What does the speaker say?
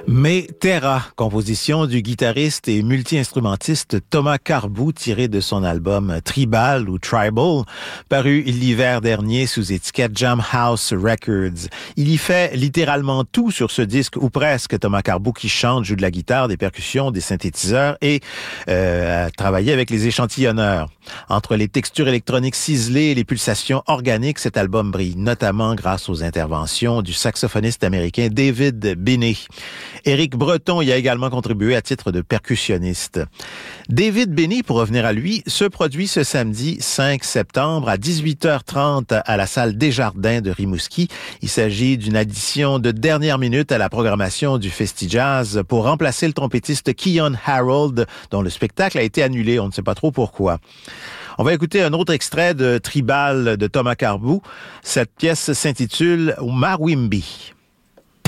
Mais Terra, composition du guitariste et multi-instrumentiste Thomas Carboux, tiré de son album Tribal ou Tribal, paru l'hiver dernier sous étiquette Jam House Records. Il y fait littéralement tout sur ce disque, ou presque. Thomas Carboux qui chante, joue de la guitare, des percussions, des synthétiseurs et a travaillé avec les échantillonneurs. Entre les textures électroniques ciselées et les pulsations organiques, cet album brille notamment grâce aux interventions du saxophoniste américain David Binney. Éric Breton y a également contribué à titre de percussionniste. David Binney, pour revenir à lui, se produit ce samedi 5 septembre à 18h30 à la salle Desjardins de Rimouski. Il s'agit d'une addition de dernière minute à la programmation du Festi-Jazz pour remplacer le trompettiste Keyon Harold, dont le spectacle a été annulé. On ne sait pas trop pourquoi. On va écouter un autre extrait de Tribal de Thomas Carboux. Cette pièce s'intitule Mawimbi.